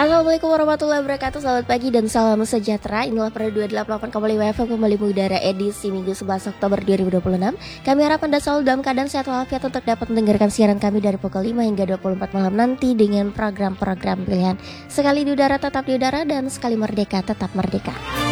Assalamualaikum warahmatullahi wabarakatuh. Selamat pagi dan salam sejahtera. Inilah pada 288,5 FM kembali mengudara edisi Minggu 11 Oktober 2026. Kami harap Anda selalu dalam keadaan sehat walafiat untuk dapat mendengarkan siaran kami dari pukul 5 hingga 24 malam nanti dengan program-program pilihan. Sekali di udara tetap di udara dan sekali merdeka tetap merdeka.